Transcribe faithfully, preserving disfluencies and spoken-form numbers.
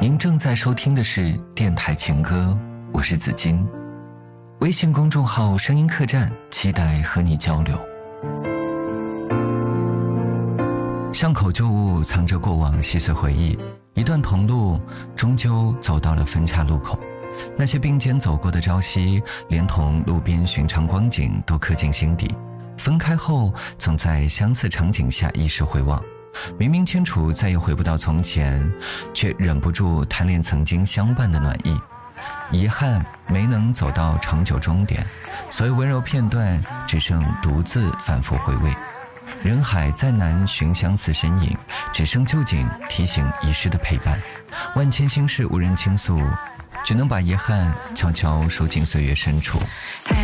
您正在收听的是电台情歌，我是子金。微信公众号声音客栈，期待和你交流。巷口旧物藏着过往细碎回忆，一段同路终究走到了分岔路口。那些并肩走过的朝夕，连同路边寻常光景都刻进心底。分开后，总在相似场景下依时回望，明明清楚再也回不到从前，却忍不住贪恋曾经相伴的暖意。遗憾没能走到长久终点，所有温柔片段只剩独自反复回味。人海再难寻相似身影，只剩旧景提醒遗失的陪伴。万千心事无人倾诉，只能把遗憾悄悄收进岁月深处。